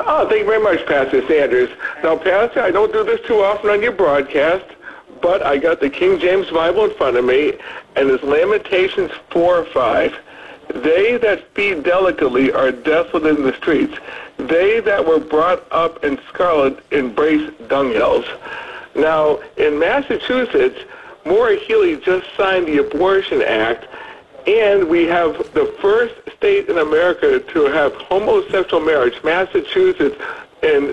Oh, thank you very much, Pastor Sanders. Now, Pastor, I don't do this too often on your broadcast, but I got the King James Bible in front of me, and it's Lamentations 4:5. They that feed delicately are desolate in the streets. They that were brought up in scarlet embrace dunghills. Now, in Massachusetts, Maura Healey just signed the Abortion Act, and we have the first state in America to have homosexual marriage, Massachusetts, in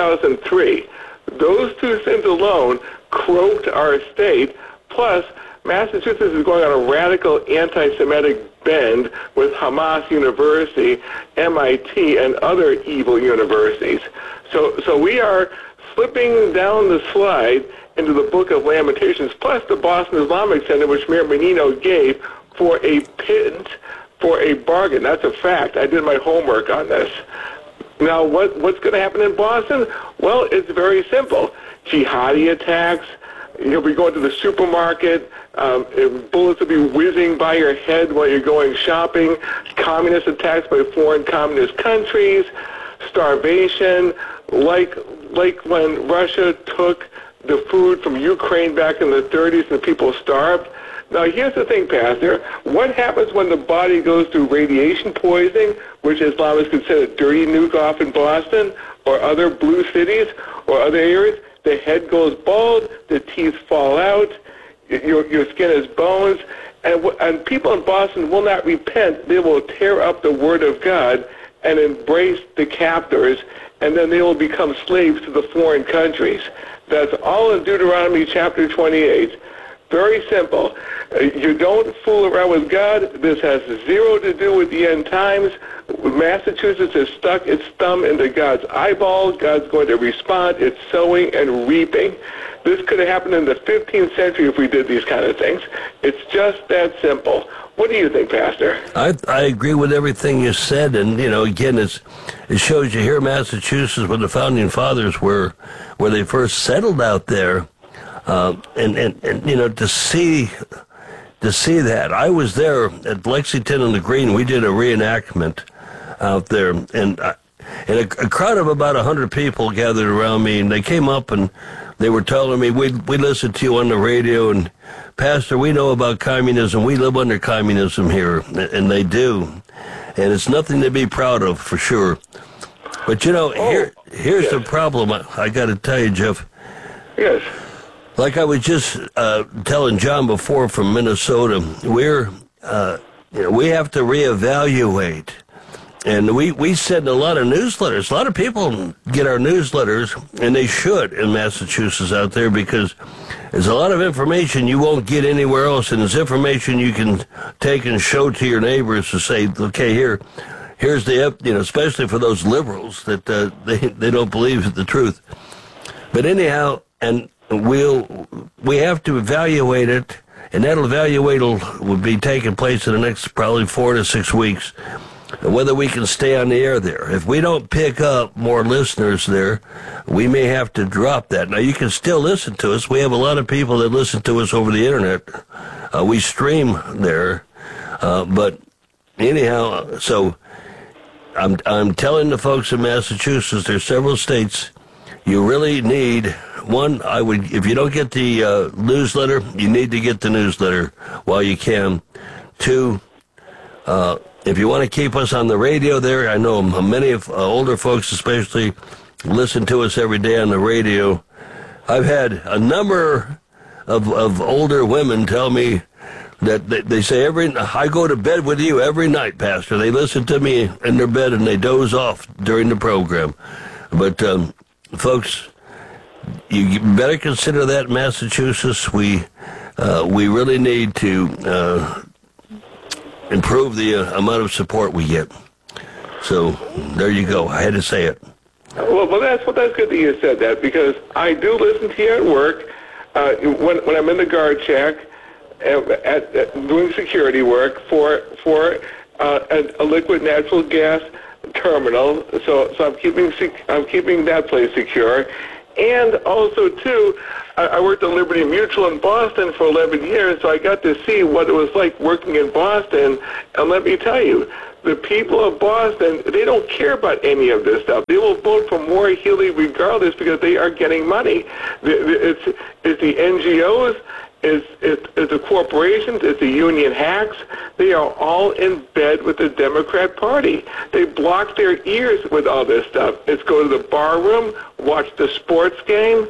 2003. Those two things alone croaked our state. Plus, Massachusetts is going on a radical anti-Semitic bend with Hamas University, MIT, and other evil universities. So we are slipping down the slide into the Book of Lamentations, plus the Boston Islamic Center, which Mayor Menino gave for a pit, for a bargain. That's a fact. I did my homework on this. Now, what's going to happen in Boston? Well, it's very simple. Jihadi attacks. You'll be going to the supermarket. Bullets will be whizzing by your head while you're going shopping. Communist attacks by foreign communist countries. Starvation, like when Russia took the food from Ukraine back in the 30s and people starved. Now, here's the thing, Pastor. What happens when the body goes through radiation poisoning, which Islam is considered dirty nuke off in Boston or other blue cities or other areas? The head goes bald, the teeth fall out, your skin is bones, and people in Boston will not repent. They will tear up the Word of God and embrace the captors, and then they will become slaves to the foreign countries. That's all in Deuteronomy chapter 28. Very simple. You don't fool around with God. This has zero to do with the end times. Massachusetts has stuck its thumb into God's eyeball. God's going to respond. It's sowing and reaping. This could have happened in the 15th century if we did these kind of things. It's just that simple. What do you think, Pastor? I agree with everything you said, and again, it shows you here, Massachusetts, where the founding fathers were, where they first settled out there, and to see that. I was there at Lexington and the Green. We did a reenactment out there, and a crowd of about 100 people gathered around me, and they came up and they were telling me, we listened to you on the radio, and Pastor, we know about communism. We live under communism here, and they do. And it's nothing to be proud of, for sure. But, here's the problem. I got to tell you, Jeff. Yes. Like I was just telling John before from Minnesota, we have to reevaluate. And we send a lot of newsletters. A lot of people get our newsletters, and they should in Massachusetts out there, because there's a lot of information you won't get anywhere else, and it's information you can take and show to your neighbors to say, okay, here's the, especially for those liberals that they don't believe the truth. But anyhow, and we have to evaluate it, and that evaluation will be taking place in the next probably 4 to 6 weeks. Whether we can stay on the air there. If we don't pick up more listeners there, we may have to drop that. Now, you can still listen to us. We have a lot of people that listen to us over the internet. We stream there. But anyhow, so I'm telling the folks in Massachusetts, there's several states, you really need, one, if you don't get the newsletter, you need to get the newsletter while you can. Two, if you want to keep us on the radio there, I know many of older folks especially listen to us every day on the radio. I've had a number of older women tell me that they say, I go to bed with you every night, Pastor. They listen to me in their bed and they doze off during the program. But, folks, you better consider that in Massachusetts. We really need to improve the amount of support we get. So there you go. I had to say it. Well, that's good that you said that, because I do listen to you at work when I'm in the guard shack at doing security work for a liquid natural gas terminal. So I'm keeping that place secure. And also, too, I worked at Liberty Mutual in Boston for 11 years, so I got to see what it was like working in Boston. And let me tell you, the people of Boston, they don't care about any of this stuff. They will vote for Maura Healey regardless because they are getting money. It's the NGOs, it's the corporations, it's the union hacks. They are all in bed with the Democrat Party. They block their ears with all this stuff. It's go to the bar room, watch the sports game,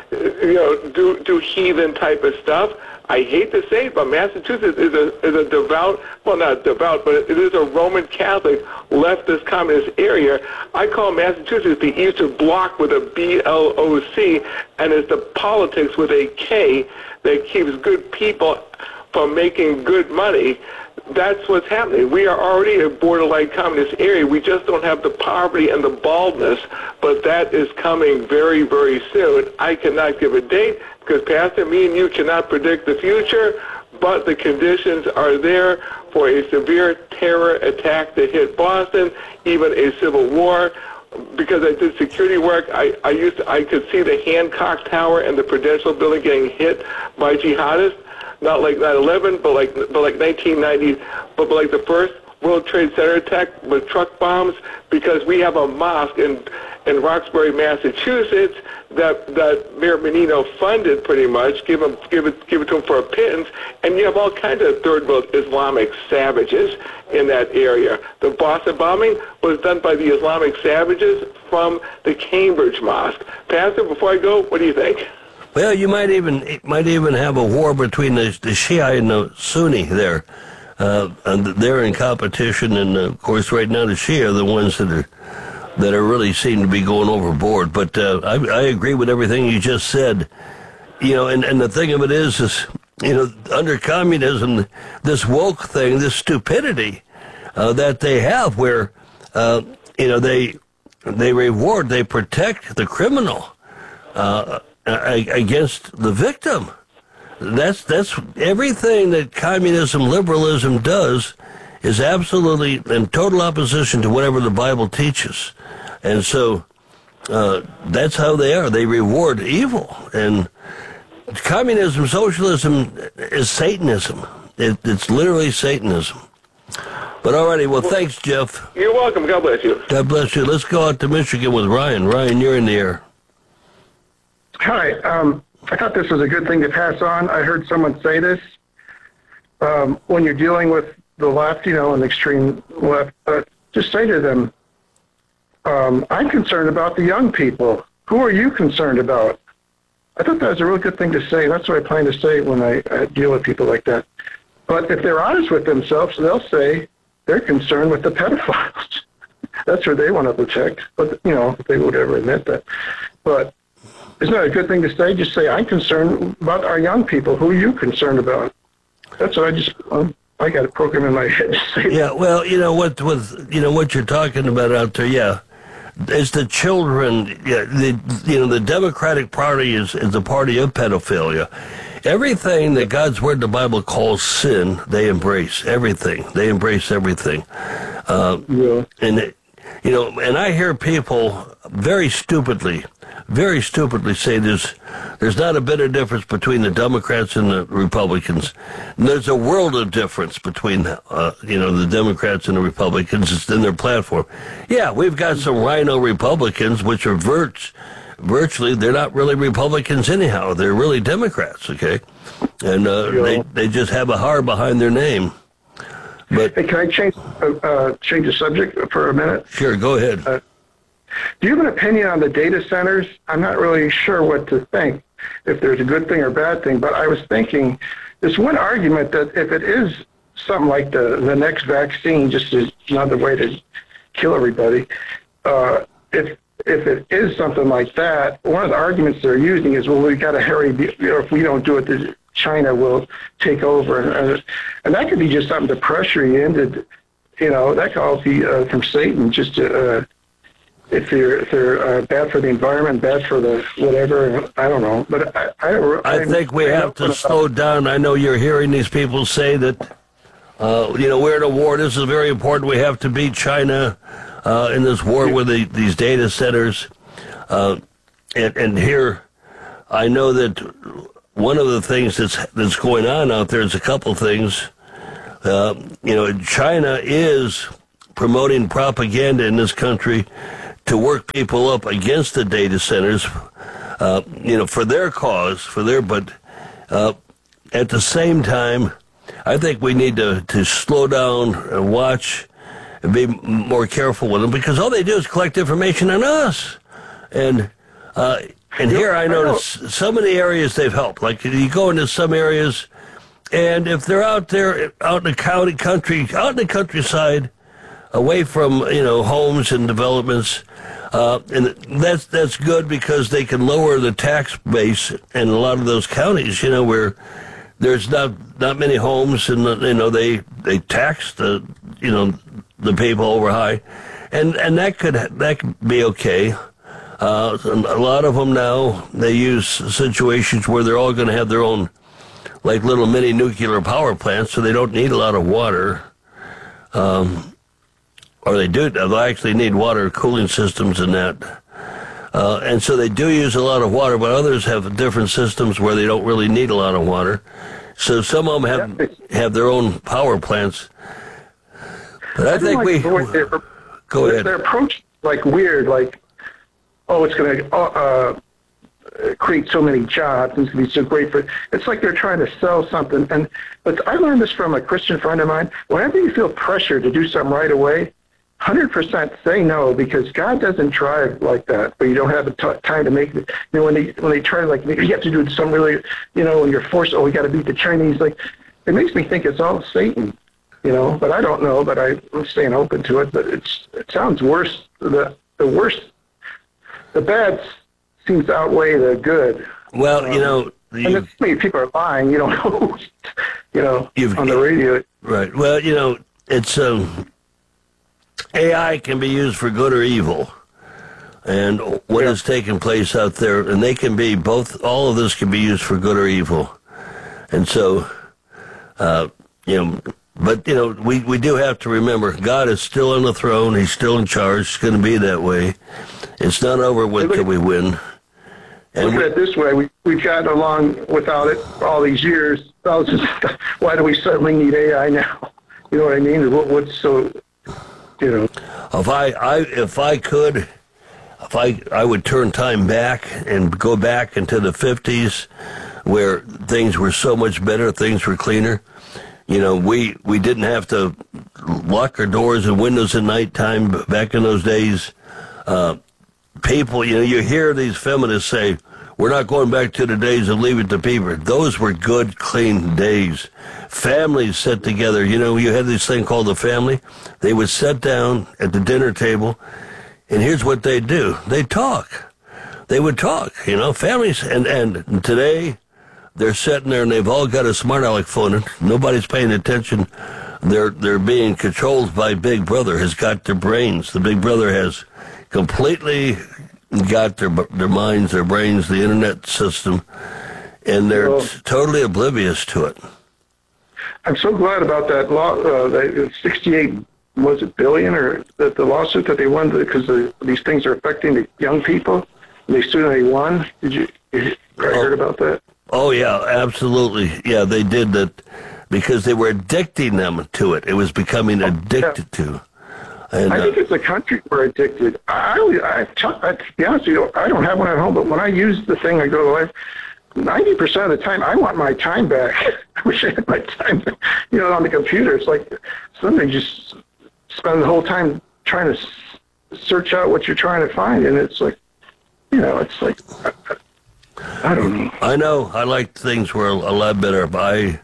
do heathen type of stuff. I hate to say it, but Massachusetts is a devout, well, not devout, but it is a Roman Catholic leftist communist area. I call Massachusetts the Eastern Bloc with a B-L-O-C, and it's the politics with a K that keeps good people from making good money. That's what's happening. We are already a borderline communist area. We just don't have the poverty and the baldness, but that is coming very, very soon. I cannot give a date because, Pastor, me and you cannot predict the future, but the conditions are there for a severe terror attack to hit Boston, even a civil war. Because I did security work, I could see the Hancock Tower and the Prudential Building getting hit by jihadists. Not like 9/11, but like 1990, but like the first World Trade Center attack with truck bombs. Because we have a mosque in Roxbury, Massachusetts, that Mayor Menino funded pretty much, give it to him for a pittance, and you have all kinds of third world Islamic savages in that area. The Boston bombing was done by the Islamic savages from the Cambridge Mosque. Pastor, before I go, what do you think? Well, you might even have a war between the Shia and the Sunni there. And they're in competition, and of course, right now the Shia are the ones that are really seem to be going overboard. But I agree with everything you just said. And the thing of it is under communism, this woke thing, this stupidity that they have, where they reward, they protect the criminal against the victim. That's everything that communism, liberalism does is absolutely in total opposition to whatever the Bible teaches. And so that's how they are. They reward evil. And communism, socialism is Satanism. It's literally Satanism. But alrighty, well, thanks, Jeff. You're welcome. God bless you. God bless you. Let's go out to Michigan with Ryan. Ryan, you're in the air. Hi. I thought this was a good thing to pass on. I heard someone say this. When you're dealing with the left, and the extreme left, just say to them, I'm concerned about the young people. Who are you concerned about? I thought that was a real good thing to say. That's what I plan to say when I deal with people like that. But if they're honest with themselves, they'll say they're concerned with the pedophiles. That's what they want to protect. But, if they would ever admit that. But isn't that a good thing to say? Just say, I'm concerned about our young people. Who are you concerned about? That's what I got a program in my head to say. Yeah, well, what you're talking about out there, yeah. It's the children. Yeah, the Democratic Party is the party of pedophilia. Everything that God's Word, the Bible, calls sin, they embrace. Everything. They embrace everything. Yeah. And, and I hear people very stupidly say there's not a bit of difference between the Democrats and the Republicans. And there's a world of difference between, the Democrats and the Republicans. It's in their platform. Yeah, we've got some rhino Republicans, which are virtually, they're not really Republicans anyhow. They're really Democrats, okay? And they just have a R behind their name. But hey, can I change the subject for a minute? Sure, go ahead. Do you have an opinion on the data centers? I'm not really sure what to think, if there's a good thing or bad thing, but I was thinking there's one argument that if it is something like the next vaccine, just as another way to kill everybody, if it is something like that, one of the arguments they're using is, well, we got to hurry, if we don't do it, China will take over. And that could be just something to pressure you into, that could all be from Satan, just to... If they're bad for the environment, bad for the whatever, I don't know. But I think we have to slow down. I know you're hearing these people say that, we're in a war. This is very important. We have to beat China in this war with these data centers. And here, I know that one of the things that's going on out there is a couple things. China is promoting propaganda in this country to work people up against the data centers, for their cause, but at the same time, I think we need to slow down and watch and be more careful with them, because all they do is collect information on us. And here I notice some of the areas they've helped. Like you go into some areas, and if they're out there, out in the countryside, away from homes and developments, and that's good, because they can lower the tax base in a lot of those counties. where there's not many homes, and they tax the people over high, and that could be okay. A lot of them now, they use situations where they're all going to have their own, like, little mini nuclear power plants, so they don't need a lot of water. Or they'll actually need water cooling systems and that. And so they do use a lot of water, but others have different systems where they don't really need a lot of water. So some of them have their own power plants. But I think go ahead. Their approach, weird, it's going to create so many jobs, and it's going to be so great for. It's like they're trying to sell something. But I learned this from a Christian friend of mine. Whenever you feel pressure to do something right away, 100% say no, because God doesn't drive like that, but you don't have the time to make it. When they try to, you have to do some really, when you're forced, we got to beat the Chinese, it makes me think it's all Satan, but I don't know, but I'm staying open to it, but it sounds worse. The bad seems to outweigh the good. Well, and many people are lying, you don't know, on the radio. Right. Well, it's, AI can be used for good or evil, and what is taking place out there, and they can be both. All of this can be used for good or evil, and so, but we do have to remember God is still on the throne. He's still in charge. It's going to be that way. It's not over with till we win. And look at it this way: we've gotten along without it all these years. Why do we suddenly need AI now? You know what I mean? What's so? If I could, I would turn time back and go back into the 50s, where things were so much better, things were cleaner. We didn't have to lock our doors and windows at nighttime back in those days. People, you hear these feminists say, we're not going back to the days of Leave It to Beaver. Those were good, clean days. Families sat together. You had this thing called the family. They would sit down at the dinner table, and here's what they'd do. They'd talk. They would talk, families. And today, they're sitting there, and they've all got a smart aleck phone, and nobody's paying attention. They're being controlled by Big Brother, has got their brains. The Big Brother has completely got their minds, their brains, the internet system, and they're totally oblivious to it. I'm so glad about that law, that 68, was it billion, or that the lawsuit that they won because these things are affecting the young people. They sued and they won. Did you heard about that? Oh yeah, absolutely. Yeah, they did that because they were addicting them to it. It was becoming addicted to. And, I think it's the country we're addicted. To be honest with you, I don't have one at home, but when I use the thing, I go to life. 90% of the time, I want my time back. I wish I had my time, on the computer. It's like somebody just spend the whole time trying to search out what you're trying to find, and it's like, it's like, I don't know. I know. I like things were a lot better. I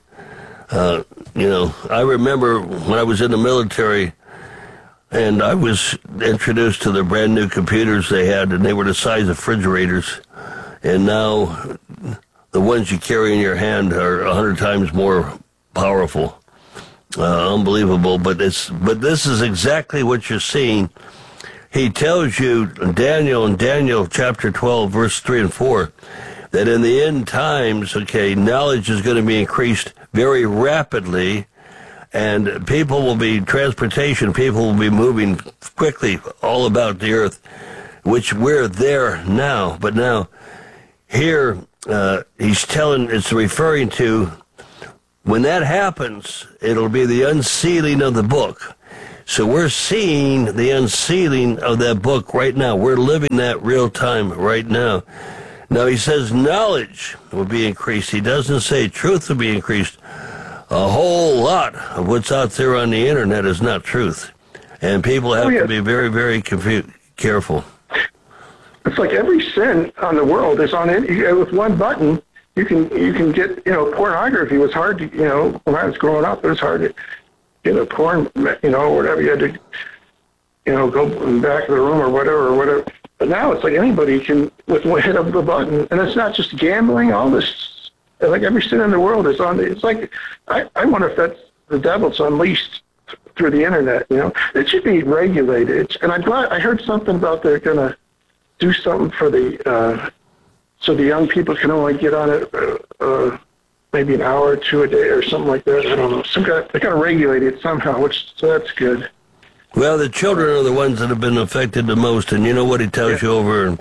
remember when I was in the military, and I was introduced to the brand new computers they had, and they were the size of refrigerators. And now the ones you carry in your hand are 100 times more powerful. Unbelievable. But this is exactly what you're seeing. He tells you, in Daniel chapter 12, verse 3 and 4, that in the end times, knowledge is going to be increased very rapidly, and transportation people will be moving quickly all about the earth, which we're there now. But now, here, it's referring to, when that happens, it'll be the unsealing of the book. So we're seeing the unsealing of that book right now. We're living that real time right now. Now, he says knowledge will be increased. He doesn't say truth will be increased. A whole lot of what's out there on the internet is not truth. And people have to be very, very careful. It's like every sin on the world is on it. With one button, you can get, pornography was hard to, when I was growing up, it was hard to get a porn, whatever. You had to, go in the back of the room or whatever. But now it's like anybody can, with one hit of the button. And it's not just gambling, all this, like every sin in the world is on. It's like, I wonder if that's the devil's unleashed through the internet, It should be regulated. And I'm glad, I heard something about they're going to do something for so the young people can only get on it maybe an hour or two a day or something like that. I don't know. They got to regulate it somehow, so that's good. Well, the children are the ones that have been affected the most, and you know what he tells you over,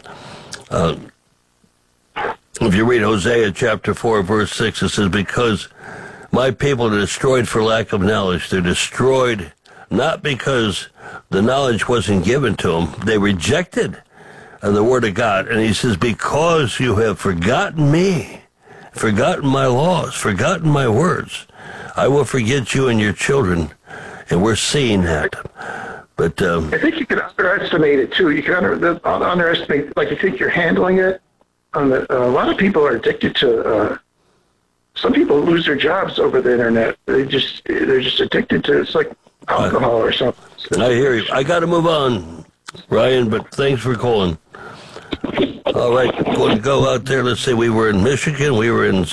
if you read Hosea chapter 4, verse 6, it says, because my people are destroyed for lack of knowledge. They're destroyed not because the knowledge wasn't given to them. They rejected the word of God. And he says, because you have forgotten me, forgotten my laws, forgotten my words, I will forget you and your children. And we're seeing that. But I think you can underestimate it, too. You can underestimate, like, you think you're handling it. A lot of people are addicted to, some people lose their jobs over the internet. They're just addicted to, it's like alcohol or something. I hear you. I got to move on, Ryan, but thanks for calling. All right, going to go out there. Let's say we were in Michigan, we were in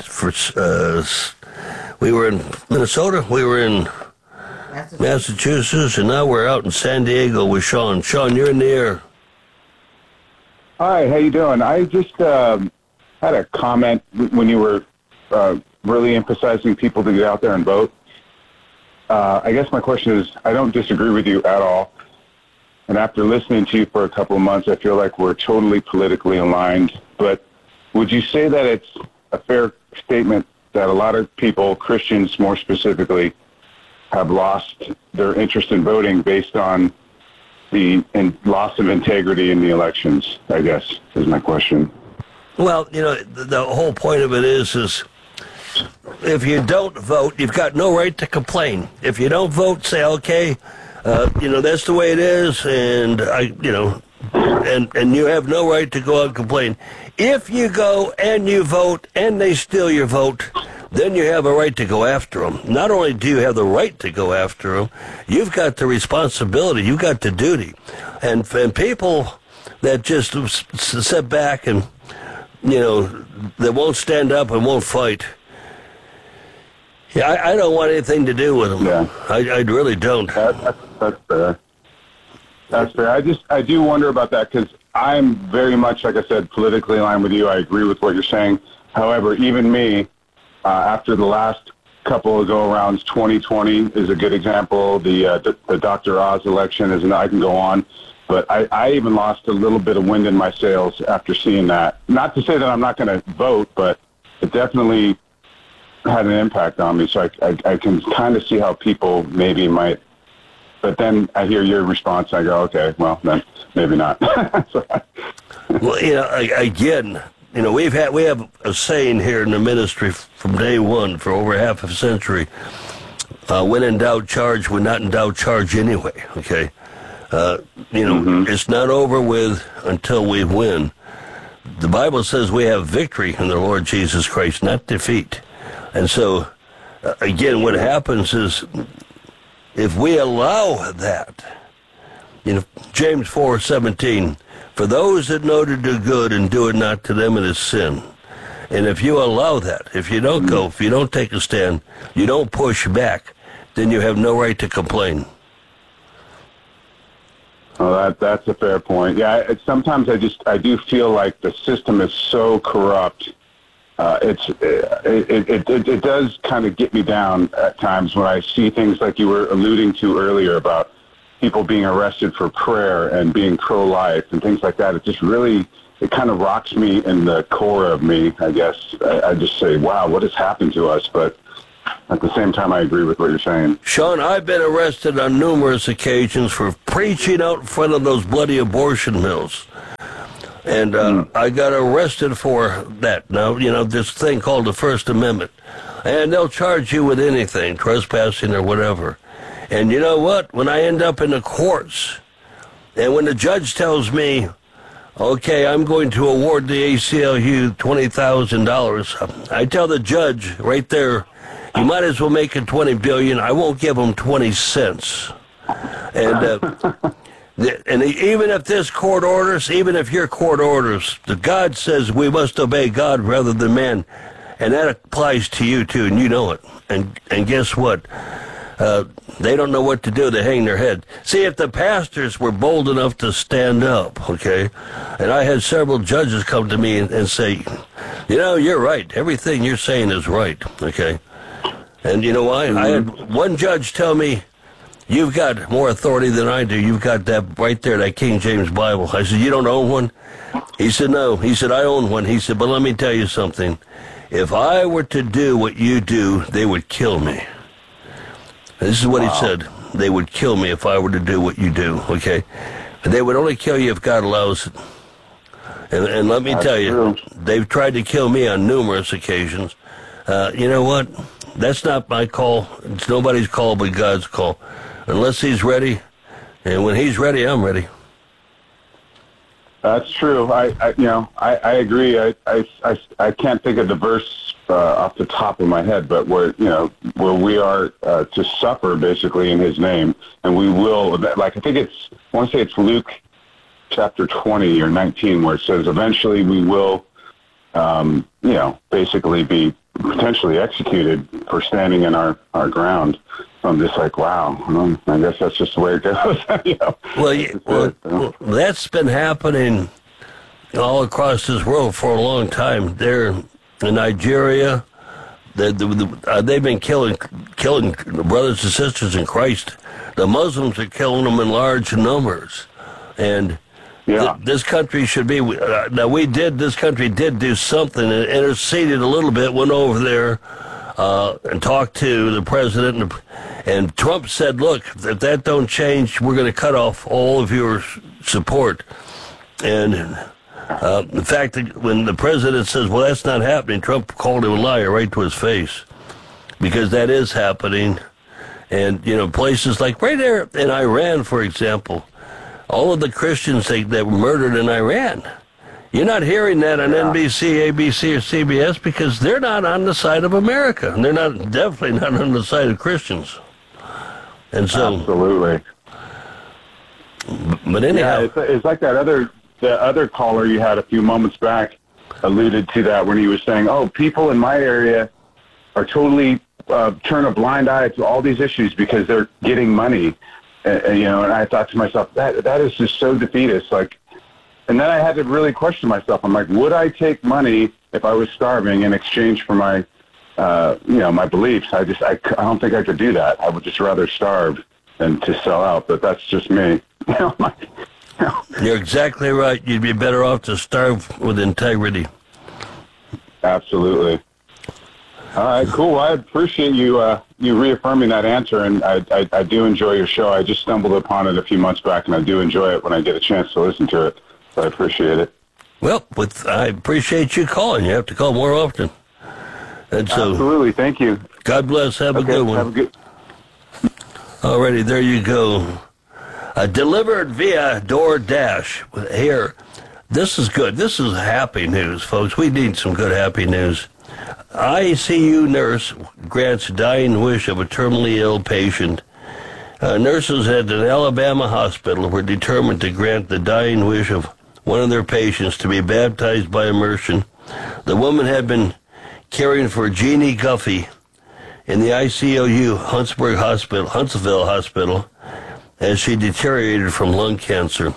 we were in Minnesota, we were in Massachusetts, and now we're out in San Diego with Sean. Sean, you're in the air. Hi, how you doing? I just had a comment when you were really emphasizing people to get out there and vote. I guess my question is, I don't disagree with you at all. And after listening to you for a couple of months, I feel like we're totally politically aligned. But would you say that it's a fair statement that a lot of people, Christians more specifically, have lost their interest in voting based on the loss of integrity in the elections, I guess, is my question. Well, the whole point of it is if you don't vote, you've got no right to complain. If you don't vote, say, okay, that's the way it is, and and you have no right to go out and complain. If you go and you vote and they steal your vote, then you have a right to go after them. Not only do you have the right to go after them, you've got the responsibility, you've got the duty. And people that just sit back and, that won't stand up and won't fight, yeah, I don't want anything to do with them. Yeah. I really don't. That's fair. That's fair. I do wonder about that because I'm very much, like I said, politically aligned with you. I agree with what you're saying. However, even me, after the last couple of go-arounds, 2020 is a good example. The Dr. Oz election I can go on. But I even lost a little bit of wind in my sails after seeing that. Not to say that I'm not going to vote, but it definitely had an impact on me. So I can kind of see how people maybe might. But then I hear your response. I go, okay, well, then maybe not. Well, again, we have a saying here in the ministry from day one for over half a century. When in doubt, charge. When not in doubt, charge anyway. Okay. It's not over with until we win. The Bible says we have victory in the Lord Jesus Christ, not defeat. And so, again, what happens is if we allow that, James 4:17, for those that know to do good and do it not, to them it is sin. And if you allow that, if you don't go, if you don't take a stand, you don't push back, then you have no right to complain. Oh, that's a fair point. Yeah, sometimes I do feel like the system is so corrupt. It does kind of get me down at times when I see things like you were alluding to earlier about people being arrested for prayer and being pro-life and things like that. It just really, it kind of rocks me in the core of me, I guess. I just say, wow, what has happened to us? But at the same time, I agree with what you're saying. Sean, I've been arrested on numerous occasions for preaching out in front of those bloody abortion mills. And I got arrested for that. Now, this thing called the First Amendment. And they'll charge you with anything, trespassing or whatever. And you know what? When I end up in the courts, and when the judge tells me, okay, I'm going to award the ACLU $20,000, I tell the judge right there, you might as well make it $20 billion. I won't give them 20 cents. And and even if this court orders, even if your court orders, the God says we must obey God rather than man. And that applies to you, too, and you know it. And guess what? They don't know what to do. They hang their head. See, if the pastors were bold enough to stand up, okay, and I had several judges come to me and say, you're right. Everything you're saying is right, okay? And you know why? I had one judge tell me, you've got more authority than I do. You've got that right there, that King James Bible. I said, you don't own one? He said, no. He said, I own one. He said, but let me tell you something. If I were to do what you do, they would kill me. This is what he said. They would kill me if I were to do what you do, okay? And they would only kill you if God allows it. And let me tell you, they've tried to kill me on numerous occasions. You know what? That's not my call. It's nobody's call but God's call. Unless he's ready. And when he's ready, I'm ready. That's true. I agree. I can't think of the verse off the top of my head, but where we are to suffer basically in his name, and we will. Like I want to say it's Luke chapter 20 or 19, where it says eventually we will, basically be potentially executed for standing in our ground. I'm just like, wow. I guess that's just the way it goes. Well, that's been happening all across this world for a long time. There in Nigeria, they've been killing brothers and sisters in Christ. The Muslims are killing them in large numbers, and this country should be. This country did do something and interceded a little bit. Went over there and talked to the president, and Trump said, look, if that don't change, we're going to cut off all of your support. And in fact, when the president says, well, that's not happening, Trump called him a liar right to his face, because that is happening. And, places like right there in Iran, for example, all of the Christians that were murdered in Iran, you're not hearing that on NBC, ABC, or CBS because they're not on the side of America. And they're definitely not on the side of Christians. And so, absolutely. But anyhow, it's like the other caller you had a few moments back alluded to that when he was saying, "Oh, people in my area are totally turn a blind eye to all these issues because they're getting money." And I thought to myself, that is just so defeatist. And then I had to really question myself. I'm like, would I take money if I was starving in exchange for my, my beliefs? I don't think I could do that. I would just rather starve than to sell out. But that's just me. You're exactly right. You'd be better off to starve with integrity. Absolutely. All right, cool. I appreciate you reaffirming that answer, and I do enjoy your show. I just stumbled upon it a few months back, and I do enjoy it when I get a chance to listen to it. So I appreciate it. Well, I appreciate you calling. You have to call more often. And so, absolutely. Thank you. God bless. Have a good one. Have a good. All righty, there you go. Delivered via DoorDash. Here, this is good. This is happy news, folks. We need some good happy news. ICU nurse grants dying wish of a terminally ill patient. Nurses at an Alabama hospital were determined to grant the dying wish of one of their patients to be baptized by immersion. The woman had been caring for Jeannie Guffey in the ICU Huntsville Hospital as she deteriorated from lung cancer.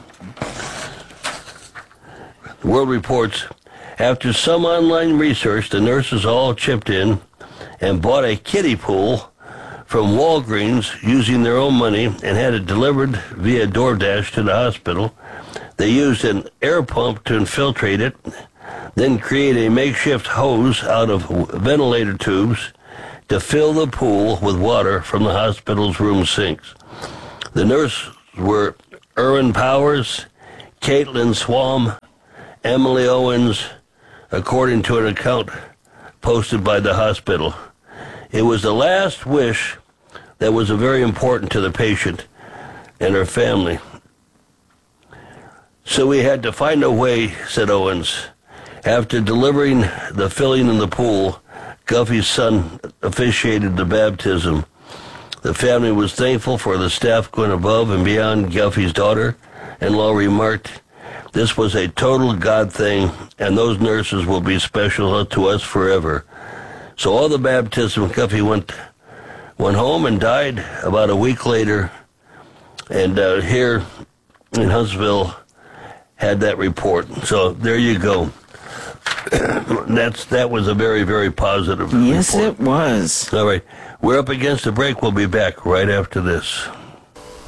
The World reports, after some online research, the nurses all chipped in and bought a kiddie pool from Walgreens using their own money and had it delivered via DoorDash to the hospital. They used an air pump to infiltrate it, then create a makeshift hose out of ventilator tubes, to fill the pool with water from the hospital's room sinks. The nurses were Erwin Powers, Caitlin Swam, Emily Owens, according to an account posted by the hospital. It was the last wish that was very important to the patient and her family. So we had to find a way, said Owens. After delivering the filling in the pool, Guffey's son officiated the baptism. The family was thankful for the staff going above and beyond. Guffey's daughter-in-law remarked, "This was a total God thing, and those nurses will be special to us forever." So all the baptism, Guffey went home and died about a week later. And here in Huntsville had that report. So there you go. That was a very, very positive report. Yes, it was. All right. We're up against the break. We'll be back right after this.